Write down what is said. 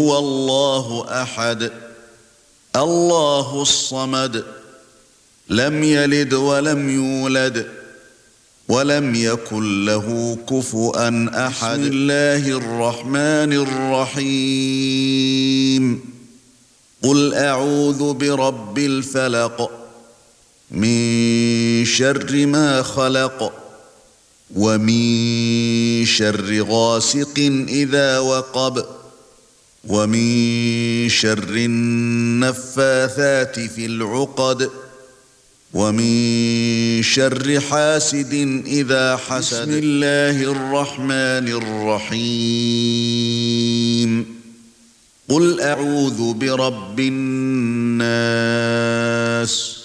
هو الله أحد الله الصمد لم يلد ولم يولد ولم يكن له كفؤا أحد. بسم الله الرحمن الرحيم. قل أعوذ برب الفلق من شر ما خلق ومن شر غاسق إذا وقب ومن شر النفاثات في العقد ومن شر حاسد إذا حسد. بسم الله الرحمن الرحيم. قل أعوذ برب الناس